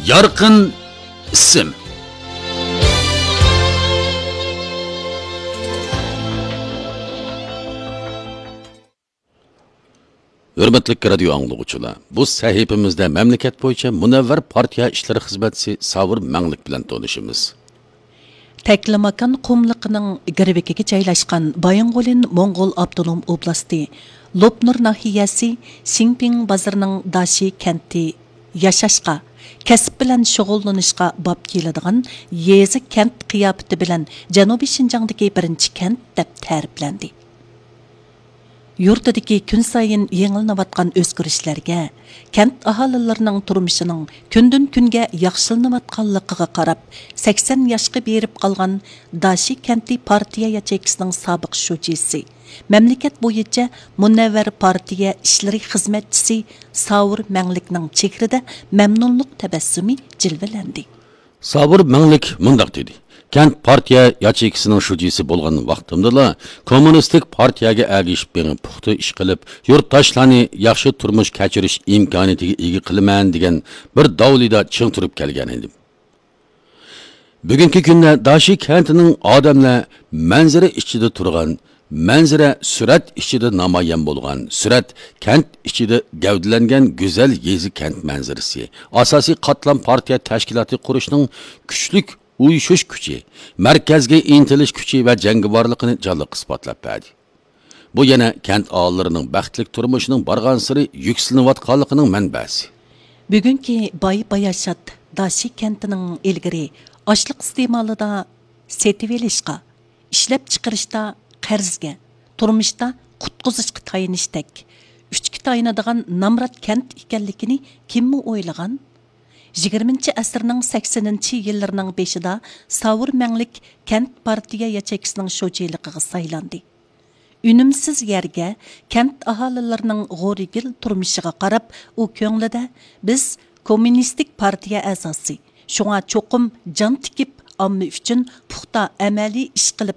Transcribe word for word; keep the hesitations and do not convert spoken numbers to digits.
Yorqin ism. Hürmetli radio anlıqçılar, bu sahifimizde memleket boyunca Munavvar Partiya İşleri Xizmatçisi Savur Manglik bilan tanışımız. Teklimakan qumliqining girvikiga joylashgan Bayang'olin Mo'ng'ol Abdunum oblasti, Lopnur nahiyasi Xinping bozorining Dashi kenti yashashqa, kasb bilan shug'ullanishga bop keladigan yezi kent qiyofati bilan Janubiy Shinjongdagi birinchi kent deb ta'riflandi. Yurtdagi kun sayin yengilnayotgan o'zgarishlarga, kent aholilarining turmushining kundan kunga yaxshilanayotganligiga qarab, sakson yoshga berib qolgan Dashi kenti partiya yacheykisining sobiq shujisi, mamlakat bo'yicha Munavvar partiya ishlari xizmatchisi Savur Manglikning chehrida mamnunlik tabassumi jilvalandi. Savur Manglik mundaq dedi. Kent partiya yacheykisining shujisi bo'lgan vaqtimda kommunistik partiyaga ergishib berib puxta ish qilib, yurtdoshlarni yaxshi turmush kechirish imkoniyatiga ega qilaman degan bir davlida ching turib kelgan edim. Bugungi kunda Dashi kentining odamlar manzara ichida turgan, manzara surat ichida namoyon bo'lgan, surat kent ichida gavdalangan go'zal yezi kent manzarasi, asosiy qatlam partiya tashkiloti qurishning kuchlik uyushush kuchi, markazga intilish kuchi va jangovarligini jonliq isbotlab berdi. Bu yana kent aholilarining baxtli turmushining borgan siri yuksalanayotganligining manbasi. Bugungi boy bayashat Dashi kentining ilgari ochliq iste'molida setib olishga, ishlab chiqarishda qarzga, turmushda qutqizishga tayinishdek uchga tayinadigan namrat kent ekanligini kimmi o'ylagan? yigirmanchi asrning saksoninchi yillarining beshida Savur Manglik kent partiya yacheykisining shujiligiga saylandi. Unumsiz yerga kent aholilarining g'o'rigil turmushiga qarab, u ko'nglida biz kommunistik partiya a'zosi, shunga cho'qim jon tikib omma uchun puxta amaliy ish qilib